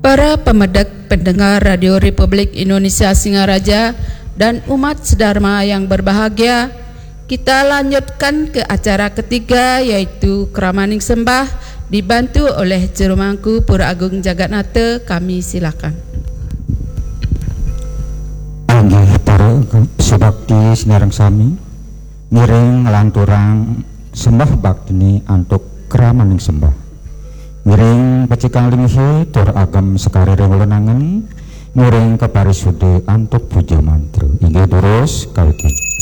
Para pemedek pendengar Radio Republik Indonesia Singaraja dan umat sedharma yang berbahagia, kita lanjutkan ke acara ketiga, yaitu Kramaning Sembah, dibantu oleh Juru Mangku Pura Agung Jagatnata. Kami silakan. Anggih para sebakti sinareng sami, ngiring lanturang sembah bakti antuk Kramaning Sembah. Ngiring pecikang linghi tur agam sekarere welenangan, ngiring keparisude antuk puja mantra. Inggih terus kalih.